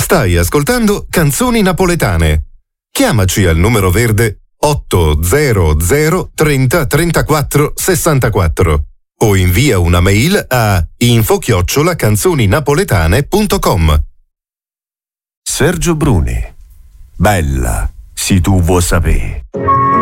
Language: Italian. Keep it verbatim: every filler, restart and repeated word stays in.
Stai ascoltando Canzoni Napoletane. Chiamaci al numero verde otto zero zero trenta trentaquattro sessantaquattro o invia una mail a info chiocciola canzoninapoletane punto com. Sergio Bruni. Bella, se tu vuoi sapere.